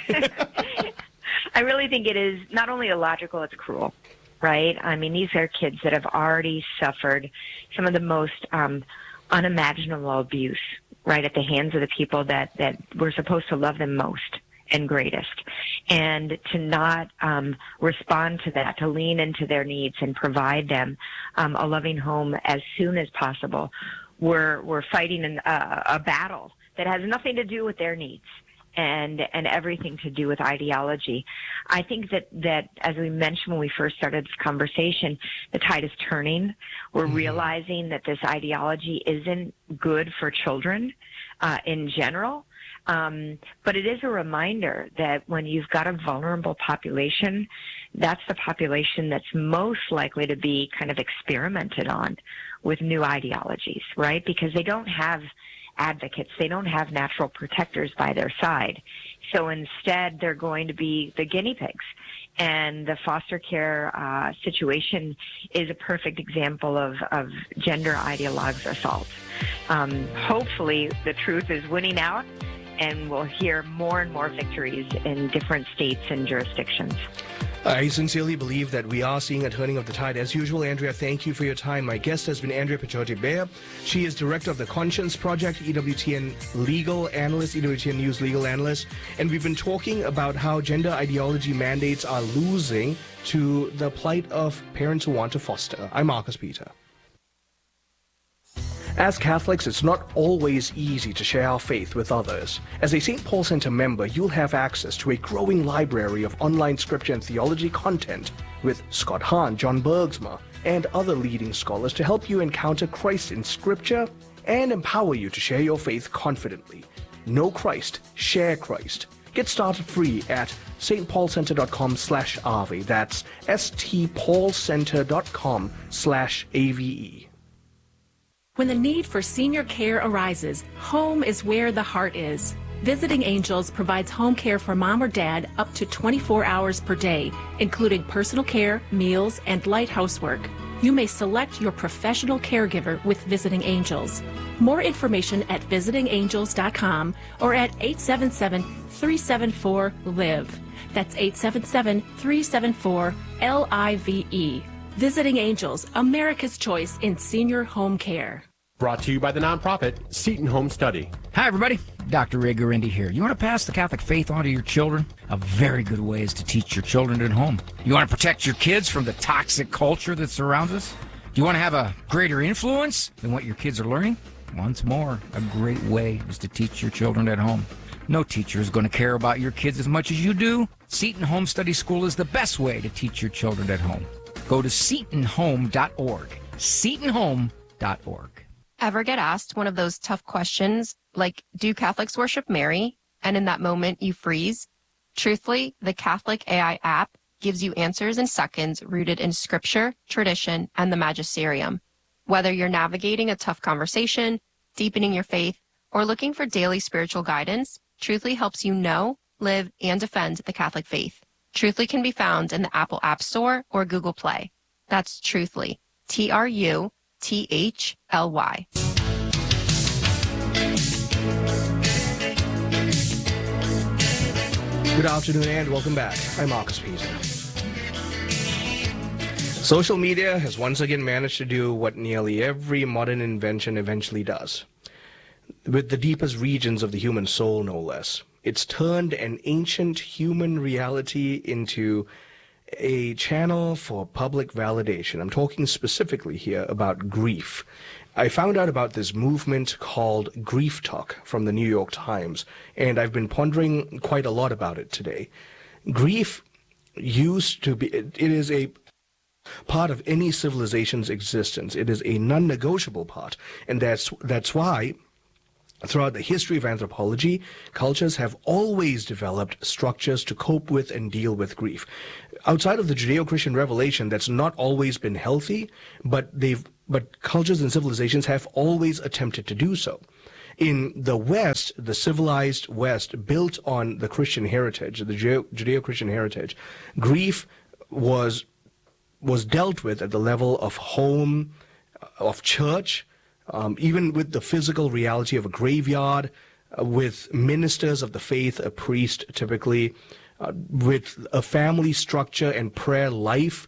I really think it is not only illogical, it's cruel, right? I mean, these are kids that have already suffered some of the most um, unimaginable abuse, right, at the hands of the people that, that were supposed to love them most and greatest. And to not um, respond to that, to lean into their needs and provide them um, a loving home as soon as possible, we're, we're fighting an, uh, a battle that has nothing to do with their needs and and everything to do with ideology. I think that, that, as we mentioned when we first started this conversation, the tide is turning. We're mm-hmm. realizing that this ideology isn't good for children uh, in general. Um, but it is a reminder that when you've got a vulnerable population, that's the population that's most likely to be kind of experimented on with new ideologies, right? Because they don't have advocates. They don't have natural protectors by their side. So instead, they're going to be the guinea pigs. And the foster care uh, situation is a perfect example of, of gender ideologues assault. Um, hopefully, the truth is winning out, and we'll hear more and more victories in different states and jurisdictions. I sincerely believe that we are seeing a turning of the tide. As usual, Andrea, thank you for your time. My guest has been Andrea Picciotti-Beyer. She is director of the Conscience Project, E W T N legal analyst, E W T N News legal analyst. And we've been talking about how gender ideology mandates are losing to the plight of parents who want to foster. I'm Marcus Peter. As Catholics, it's not always easy to share our faith with others. As a Saint Paul Center member, you'll have access to a growing library of online scripture and theology content with Scott Hahn, John Bergsma, and other leading scholars to help you encounter Christ in scripture and empower you to share your faith confidently. Know Christ, share Christ. Get started free at stpaulcenter.com slash AVE. That's stpaulcenter.com slash AVE. When the need for senior care arises, home is where the heart is. Visiting Angels provides home care for mom or dad up to twenty-four hours per day, including personal care, meals, and light housework. You may select your professional caregiver with Visiting Angels. More information at visiting angels dot com or at eight seven seven, three seven four, LIVE. That's eight seven seven, three seven four, L I V E. Visiting Angels, America's choice in senior home care. Brought to you by the nonprofit Seton Home Study. Hi, everybody. Doctor Ray Guarendi here. You want to pass the Catholic faith on to your children? A very good way is to teach your children at home. You want to protect your kids from the toxic culture that surrounds us? Do you want to have a greater influence than what your kids are learning? Once more, a great way is to teach your children at home. No teacher is going to care about your kids as much as you do. Seton Home Study School is the best way to teach your children at home. Go to seton home dot org. seton home dot org. Ever get asked one of those tough questions like, do Catholics worship Mary? And in that moment you freeze? Truthfully, the Catholic A I app gives you answers in seconds rooted in scripture, tradition, and the magisterium. Whether you're navigating a tough conversation, deepening your faith, or looking for daily spiritual guidance, Truthfully helps you know, live, and defend the Catholic faith. Truthfully can be found in the Apple App Store or Google Play. That's Truthfully. T R U T H L Y. Good afternoon and welcome back. I'm Marcus Peter. Social media has once again managed to do what nearly every modern invention eventually does. With the deepest regions of the human soul, no less. It's turned an ancient human reality into a channel for public validation. I'm talking specifically here about grief. I found out about this movement called Grief Talk from the New York Times, and I've been pondering quite a lot about it today. Grief used to be, it is a part of any civilization's existence. It is a non-negotiable part, and that's that's why throughout the history of anthropology, cultures have always developed structures to cope with and deal with grief. Outside of the Judeo-Christian revelation, that's not always been healthy, but they've but cultures and civilizations have always attempted to do so. In the West, the civilized West, built on the Christian heritage, the Judeo-Christian heritage, grief was was dealt with at the level of home, of church, um, even with the physical reality of a graveyard, uh, with ministers of the faith, a priest typically, uh, with a family structure and prayer life.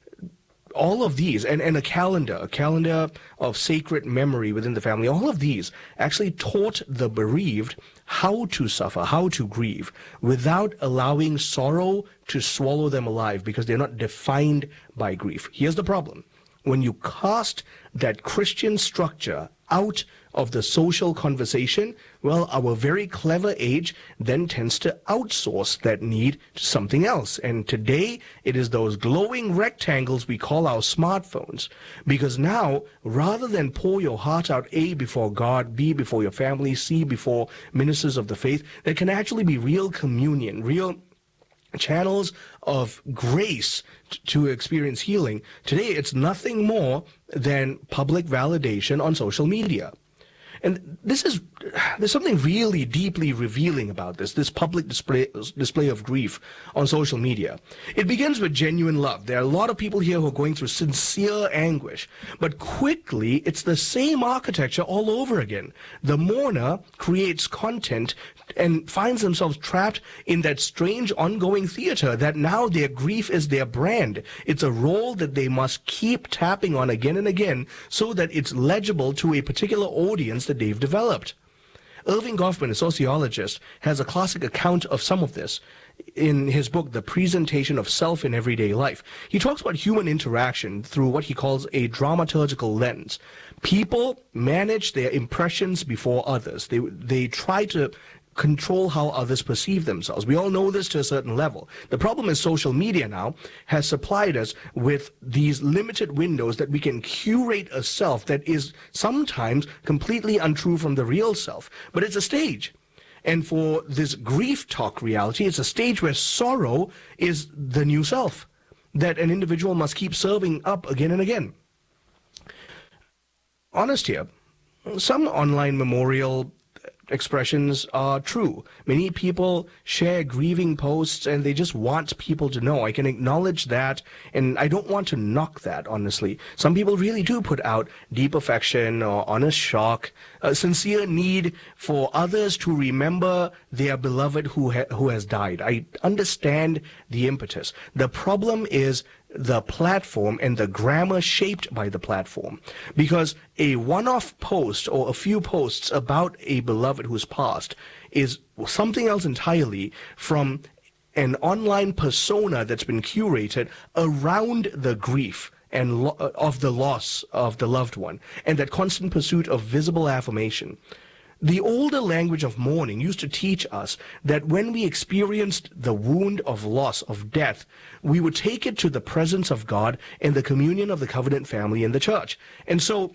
All of these, and, and a calendar, a calendar of sacred memory within the family, all of these actually taught the bereaved how to suffer, how to grieve, without allowing sorrow to swallow them alive, because they're not defined by grief. Here's the problem. When you cast that Christian structure out of the social conversation, well, our very clever age then tends to outsource that need to something else. And today, it is those glowing rectangles we call our smartphones. Because now, rather than pour your heart out, A, before God, B, before your family, C, before ministers of the faith, there can actually be real communion, real channels of grace to experience healing. Today, it's nothing more than public validation on social media. And this is, there's something really deeply revealing about this, this public display, display of grief on social media. It begins with genuine love. There are a lot of people here who are going through sincere anguish, but quickly it's the same architecture all over again. The mourner creates content and finds themselves trapped in that strange ongoing theater that now their grief is their brand. It's a role that they must keep tapping on again and again so that it's legible to a particular audience that they've developed. Irving Goffman, a sociologist, has a classic account of some of this in his book, The Presentation of Self in Everyday Life. He talks about human interaction through what he calls a dramaturgical lens. People manage their impressions before others. They, they try to control how others perceive themselves. We all know this to a certain level. The problem is social media now has supplied us with these limited windows that we can curate a self that is sometimes completely untrue from the real self. But it's a stage. And for this grief talk reality, it's a stage where sorrow is the new self that an individual must keep serving up again and again. Honest here, some online memorial expressions are true. Many people share grieving posts and they just want people to know. I can acknowledge that, and I don't want to knock that, honestly. Some people really do put out deep affection or honest shock, a sincere need for others to remember their beloved who ha who has died. I understand the impetus. The problem is the platform and the grammar shaped by the platform. Because a one-off post or a few posts about a beloved who's passed is something else entirely from an online persona that's been curated around the grief and lo of the loss of the loved one, and that constant pursuit of visible affirmation. The older language of mourning used to teach us that when we experienced the wound of loss, of death, we would take it to the presence of God and the communion of the covenant family in the church. And so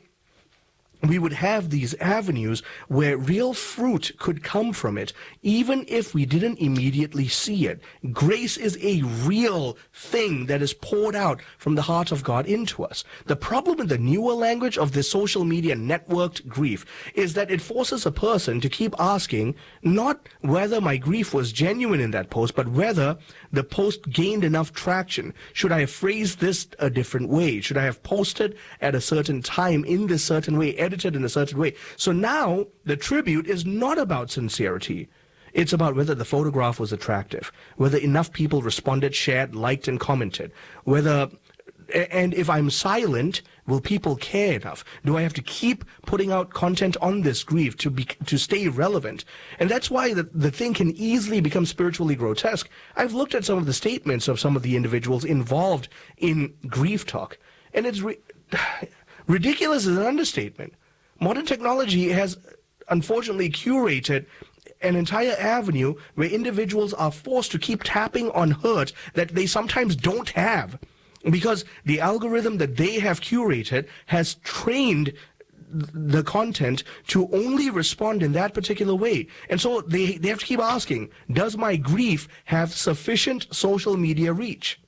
we would have these avenues where real fruit could come from it, even if we didn't immediately see it. Grace is a real thing that is poured out from the heart of God into us. The problem in the newer language of this social media networked grief is that it forces a person to keep asking not whether my grief was genuine in that post, but whether the post gained enough traction. Should I have phrased this a different way? Should I have posted at a certain time in this certain way, edited in a certain way? So now the tribute is not about sincerity. It's about whether the photograph was attractive, whether enough people responded, shared, liked, and commented, whether, and if I'm silent, will people care enough? Do I have to keep putting out content on this grief to be, to stay relevant? And that's why the, the thing can easily become spiritually grotesque. I've looked at some of the statements of some of the individuals involved in grief talk, and it's re ridiculous is an understatement. Modern technology has unfortunately curated an entire avenue where individuals are forced to keep tapping on hurt that they sometimes don't have. because the algorithm that they have curated has trained the content to only respond in that particular way. And so they, they have to keep asking, does my grief have sufficient social media reach?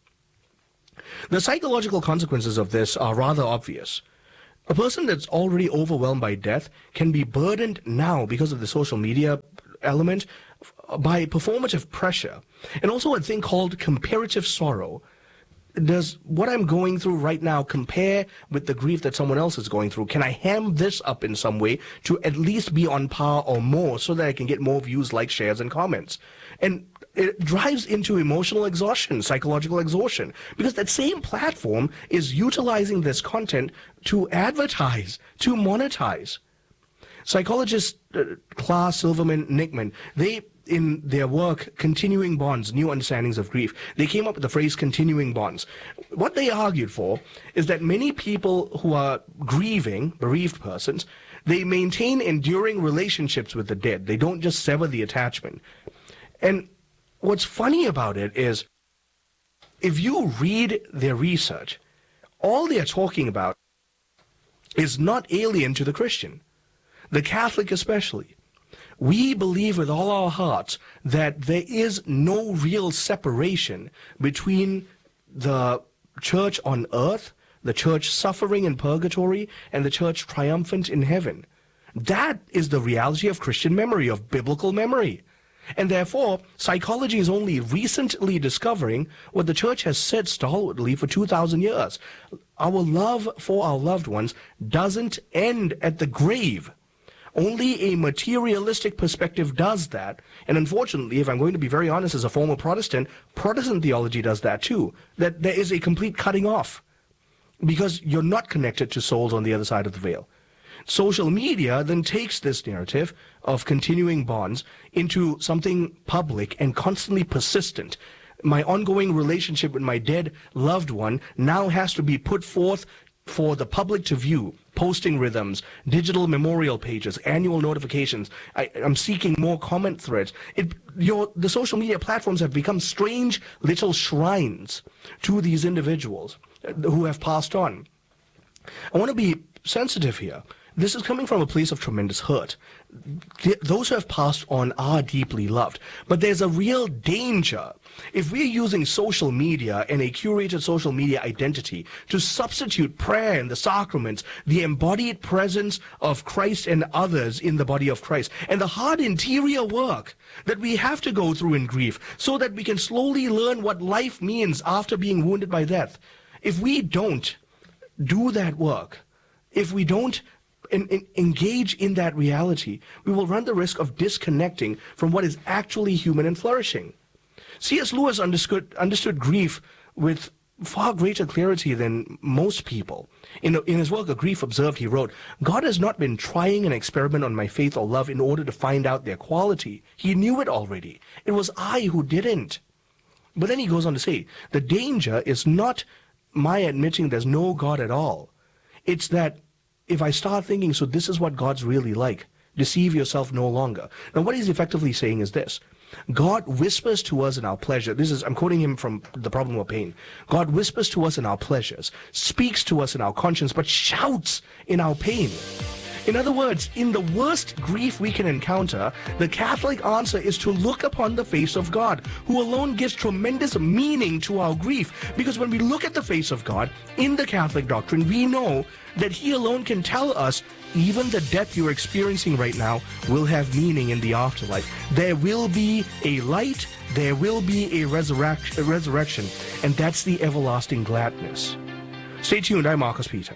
The psychological consequences of this are rather obvious. A person that's already overwhelmed by death can be burdened now because of the social media element by performative pressure, and also a thing called comparative sorrow. Does what I'm going through right now compare with the grief that someone else is going through? Can I ham this up in some way to at least be on par or more so that I can get more views, likes, shares, and comments? And it drives into emotional exhaustion, psychological exhaustion, because that same platform is utilizing this content to advertise, to monetize. Psychologist uh, Klaas Silverman Nickman, they in their work, Continuing Bonds, New Understandings of Grief, they came up with the phrase continuing bonds. What they argued for is that many people who are grieving, bereaved persons, they maintain enduring relationships with the dead. They don't just sever the attachment. And what's funny about it is, if you read their research, all they're talking about is not alien to the Christian, the Catholic especially. We believe with all our hearts that there is no real separation between the church on earth, the church suffering in purgatory, and the church triumphant in heaven. That is the reality of Christian memory, of biblical memory. And therefore, psychology is only recently discovering what the church has said stalwartly for two thousand years. Our love for our loved ones doesn't end at the grave. Only a materialistic perspective does that. And unfortunately, if I'm going to be very honest, as a former Protestant, Protestant theology does that too. That there is a complete cutting off because you're not connected to souls on the other side of the veil. Social media then takes this narrative of continuing bonds into something public and constantly persistent. My ongoing relationship with my dead loved one now has to be put forth for the public to view. Posting rhythms, digital memorial pages, annual notifications. I, I'm seeking more comment threads. It, your, the social media platforms have become strange little shrines to these individuals who have passed on. I want to be sensitive here. This is coming from a place of tremendous hurt. Th- those who have passed on are deeply loved. But there's a real danger if we're using social media and a curated social media identity to substitute prayer and the sacraments, the embodied presence of Christ and others in the body of Christ, and the hard interior work that we have to go through in grief so that we can slowly learn what life means after being wounded by death. If we don't do that work, if we don't In, in, engage in that reality, we will run the risk of disconnecting from what is actually human and flourishing. C S Lewis understood, understood grief with far greater clarity than most people. In, in his work, A Grief Observed, he wrote, God has not been trying an experiment on my faith or love in order to find out their quality. He knew it already. It was I who didn't. But then he goes on to say, the danger is not my admitting there's no God at all. It's that if I start thinking, so this is what God's really like, deceive yourself no longer. Now, what he's effectively saying is this. God whispers to us in our pleasure. This is, I'm quoting him from The Problem of Pain. God whispers to us in our pleasures, speaks to us in our conscience, but shouts in our pain. In other words, in the worst grief we can encounter, the Catholic answer is to look upon the face of God, who alone gives tremendous meaning to our grief. Because when we look at the face of God in the Catholic doctrine, we know that he alone can tell us even the death you're experiencing right now will have meaning in the afterlife. There will be a light, there will be a resurrect- a resurrection, and that's the everlasting gladness. Stay tuned, I'm Marcus Peter.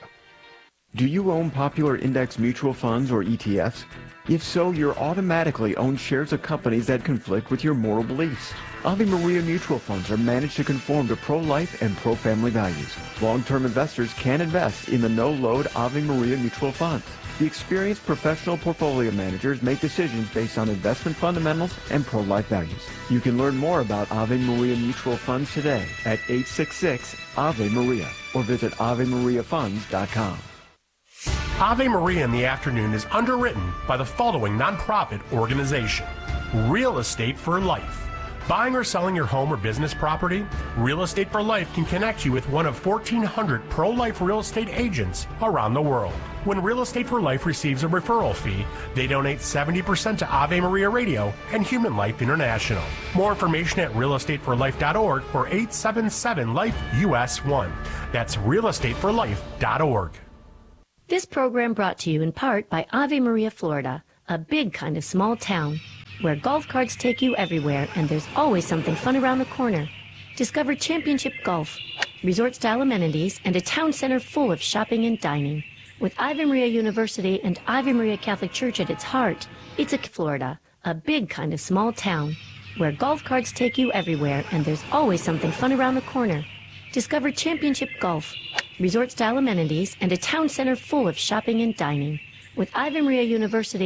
Do you own popular index mutual funds or E T Fs? If so, you're automatically owned shares of companies that conflict with your moral beliefs. Ave Maria mutual funds are managed to conform to pro-life and pro-family values. Long-term investors can invest in the no-load Ave Maria mutual funds. The experienced professional portfolio managers make decisions based on investment fundamentals and pro-life values. You can learn more about Ave Maria mutual funds today at eight six six Ave Maria or visit ave maria funds dot com. Ave Maria in the Afternoon is underwritten by the following nonprofit organization: Real Estate for Life, Buying or selling your home or business property? Real Estate for Life can connect you with one of fourteen hundred pro-life real estate agents around the world. When Real Estate for Life receives a referral fee, they donate seventy percent to Ave Maria Radio and Human Life International. More information at real estate for life dot org or eight seven seven life U S one. That's real estate for life dot org. This program brought to you in part by Ave Maria, Florida, a big kind of small town where golf carts take you everywhere and there's always something fun around the corner. Discover Championship Golf, resort-style amenities, and a town center full of shopping and dining. With Ave Maria University and Ave Maria Catholic Church at its heart, it's a Florida, a big kind of small town where golf carts take you everywhere and there's always something fun around the corner. Discover Championship Golf, resort-style amenities, and a town center full of shopping and dining. With Ave Maria University